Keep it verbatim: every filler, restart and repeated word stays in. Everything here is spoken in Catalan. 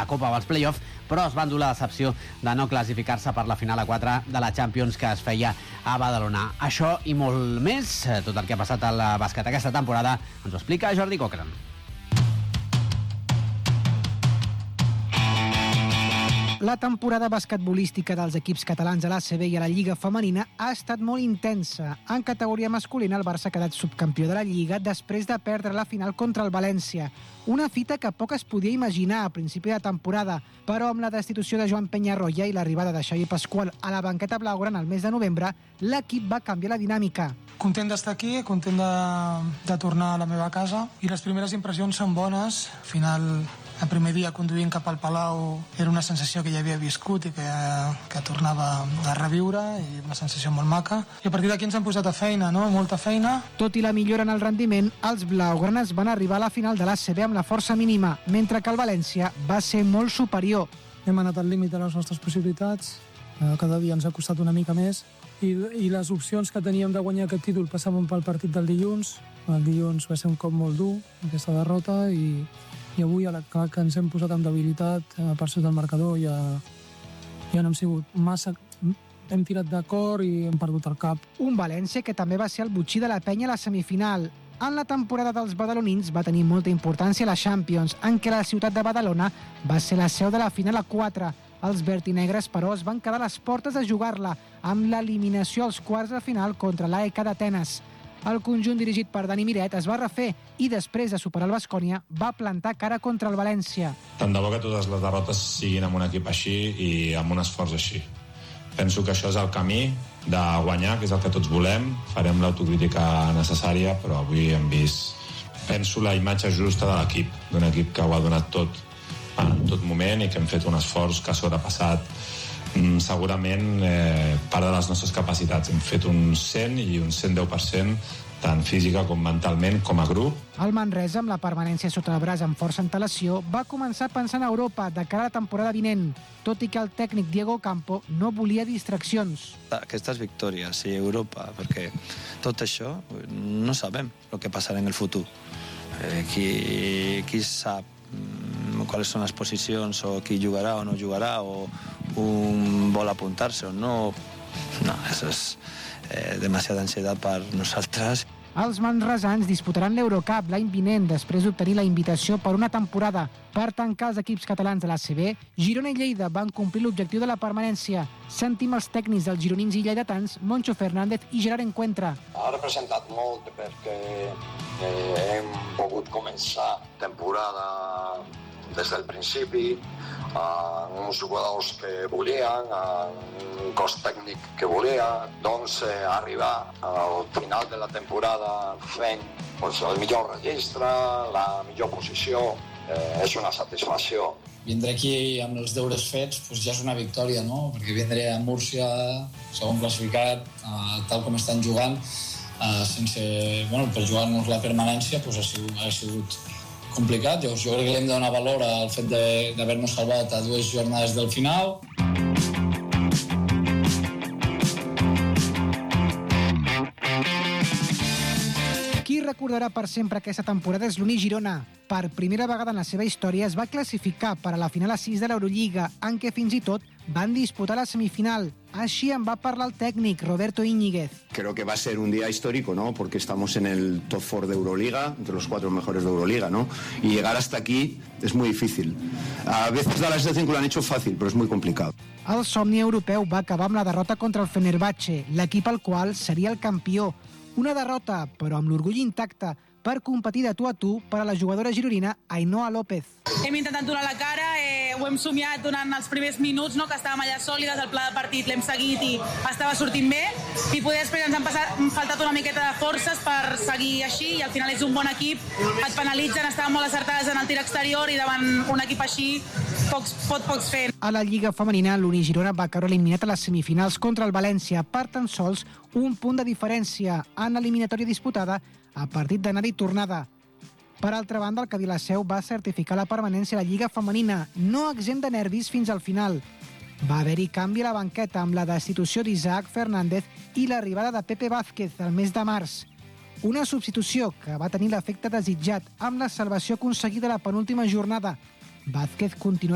la Copa o els play-offs, però es van dur la decepció de no classificar-se per la final a quatre de la Champions que es feia a Badalona. Això i molt més, tot el que ha passat al bàsquet aquesta temporada, ens ho explica Jordi Cochran. La temporada basquetbolística dels equips catalans a l'A C B i a la Lliga Femenina ha estat molt intensa. En categoria masculina, el Barça ha quedat subcampió de la Lliga després de perdre la final contra el València. Una fita que poc es podia imaginar a principi de temporada, però amb la destitució de Joan Peñarroya i l'arribada de Xavi Pascual a la banqueta blaugrana el mes de novembre, l'equip va canviar la dinàmica. Content d'estar aquí, content de, de tornar a la meva casa i les primeres impressions són bones. Al final, el primer dia conduint cap al Palau era una sensació que ja havia viscut i que, que tornava a reviure, i una sensació molt maca. I a partir d'aquí ens hem posat a feina, no? Molta feina. Tot i la millora en el rendiment, els blaugranes van arribar a la final de l'A C B amb la força mínima, mentre que el València va ser molt superior. Hem anat al límit de les nostres possibilitats, cada dia ens ha costat una mica més, i, i les opcions que teníem de guanyar aquest títol passaven pel partit del dilluns. El dilluns va ser un cop molt dur, aquesta derrota, i i avui, a la que ens hem posat amb debilitat per sota del marcador, ja, ja no hem sigut massa... Hem tirat d'acord i hem perdut el cap. Un València que també va ser el botxí de la penya a la semifinal. En la temporada dels badalonins va tenir molta importància la Champions, en què la ciutat de Badalona va ser la seu de la final a quatre. Els vertinegres, però, es van quedar a les portes de jugar-la, amb l'eliminació als quarts de final contra l'A E K d'Atenes. El conjunt dirigit per Dani Miret es va refer i després de superar el Baskonia va plantar cara contra el València. Tant de bo que totes les derrotes siguin amb un equip així i amb un esforç així. Penso que això és el camí de guanyar, que és el que tots volem. Farem l'autocrítica necessària, però avui hem vist, penso, la imatge justa de l'equip, d'un equip que ho ha donat tot en tot moment i que hem fet un esforç que ha sobrepassat segurament eh, part de les nostres capacitats. Hem fet un cent i un cent deu per cent tant física com mentalment com a grup. El Manresa, amb la permanència sota el braç amb força antelació, va començar pensant a Europa de cara a la temporada vinent, tot i que el tècnic Diego Campo no volia distraccions. Aquestes victòries i Europa, perquè tot això no sabem el que passarà en el futur. Eh, qui, qui sap quales són les posicions o qui jugarà o no jugarà o un vol apuntar-se o no. No, això és eh, demasiada ansietat per nosaltres. Els manresans disputaran l'Eurocup l'any vinent després d'obtenir la invitació per una temporada. Per tancar els equips catalans de l'A C B, Girona i Lleida van complir l'objectiu de la permanència. Sentim els tècnics dels gironins i lleidatans, Moncho Fernández i Gerard Encuentra. Ha representat molt perquè eh, hem pogut començar temporada des del principi, amb uns jugadors que volien, amb un cos tècnic que volia, doncs eh, arribar al final de la temporada fent pues, el millor registre, la millor posició, eh, és una satisfacció. Vindre aquí amb els deures fets pues, ja és una victòria, no? Perquè vindre a Múrcia, segon classificat, eh, tal com estan jugant, eh, sense, bueno, per jugar-nos la permanència pues, ha sigut, ha sigut complicat. Jo, jo crec que l'hem de donar valor al fet d'haver-nos salvat a dues jornades del final. Qui recordarà per sempre aquesta temporada és l'Uni Girona. Per primera vegada en la seva història es va classificar per a la final a sis de l'Eurolliga, en què fins i tot van disputar la semifinal. Així en va parlar el técnico Roberto Íñiguez. Creo que va a ser un día histórico, ¿no? Porque estamos en el top cuatro de Euroliga, entre los cuatro mejores de Euroliga, ¿no? Y llegar hasta aquí es muy difícil. A veces da la sensación que lo han hecho fácil, pero es muy complicado. El somni europeu va acabar amb la derrota contra el Fenerbahce, l'equip al qual seria el campió. Una derrota, però amb l'orgull intacte, per competir de tu a tu per a la jugadora gironina Ainhoa López. Hem intentat donar la cara, eh, ho hem somiat durant els primers minuts, no? Que estàvem allà sòlides, el pla de partit l'hem seguit i estava sortint bé, i poder després ens han passat, faltat una miqueta de forces per seguir així, i al final és un bon equip, et penalitzen, estaven molt acertades en el tir exterior i davant un equip així pocs, pot pocs fer. A la Lliga Femenina, l'Uni Girona va caure eliminat a les semifinals contra el València per tan sols un punt de diferència en l'eliminatòria disputada a partit d'anada i tornada. Per altra banda, el Cadí la Seu va certificar la permanència a la Lliga Femenina, no exempt de nervis fins al final. Va haver-hi canvi a la banqueta amb la destitució d'Isaac Fernández i l'arribada de Pepe Vázquez el mes de març. Una substitució que va tenir l'efecte desitjat amb la salvació aconseguida a la penúltima jornada. Vázquez continua